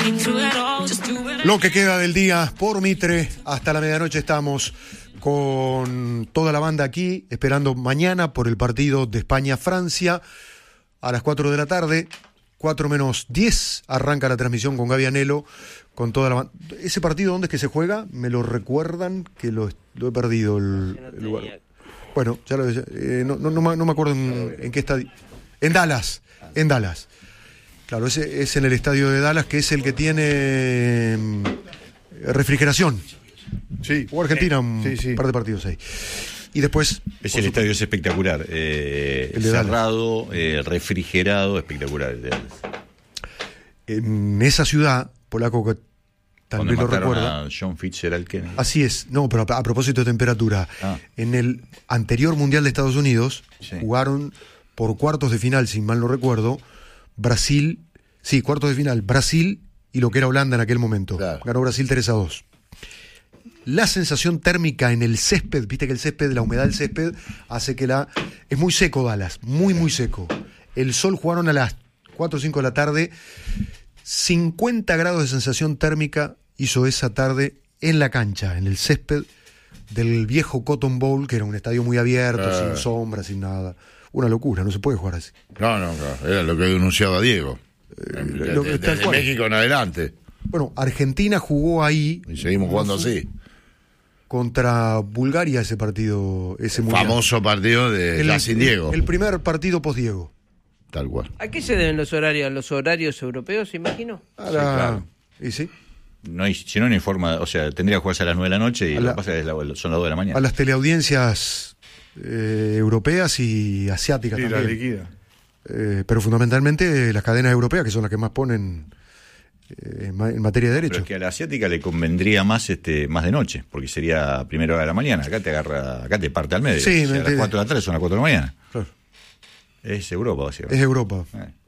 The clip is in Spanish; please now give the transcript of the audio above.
Lo que queda del día por Mitre, hasta la medianoche estamos con toda la banda aquí, esperando mañana por el partido de España-Francia a las 4 de la tarde, 4 menos 10, arranca la transmisión con Gaby Anelo, con toda la banda. ¿Ese partido dónde es que se juega? ¿Me lo recuerdan? Que lo he perdido el lugar. Bueno, ya no me acuerdo en qué estadio. En Dallas. Claro, ese es en el estadio de Dallas, que es el que tiene refrigeración. Sí. Jugó Argentina un par de partidos ahí. Y después... El estadio es espectacular. Cerrado, refrigerado, espectacular. En esa ciudad, Polaco, que tal vez lo recuerda. A John Fitzgerald Kennedy. Así es. No, pero a propósito de temperatura. En el anterior Mundial de Estados Unidos, jugaron por cuartos de final, si mal no recuerdo, cuartos de final, Brasil y lo que era Holanda en aquel momento. Claro. Ganó Brasil 3-2. La sensación térmica en el césped, viste que el césped, la humedad del césped, hace que es muy seco Dallas, muy seco. El sol jugaron a las 4 o 5 de la tarde, 50 grados de sensación térmica hizo esa tarde en la cancha, en el césped del viejo Cotton Bowl, que era un estadio muy abierto, sin sombra, sin nada. Una locura, no se puede jugar así. No, era lo que denunciaba Diego. Desde México en adelante. Bueno, Argentina jugó ahí. Y seguimos jugando así. Contra Bulgaria ese partido, ese mundial. Famoso partido de ya sin Diego. El primer partido post-Diego. Tal cual. ¿A qué se deben los horarios? ¿A los horarios europeos, imagino? Claro. ¿Y sí? No hay, si no hay forma, o sea, tendría que jugarse a las 9 de la noche y lo que pasa es que son las 2 de la mañana. A las teleaudiencias europeas y asiáticas también. La liquida. Pero fundamentalmente las cadenas europeas, que son las que más ponen en materia de derecho. Pero es que a la asiática le convendría más más de noche, porque sería a primera hora de la mañana. Acá te parte al medio. Sí, a las 4 de la tarde son las 4 de la mañana. Claro. Es Europa, básicamente. Es Europa.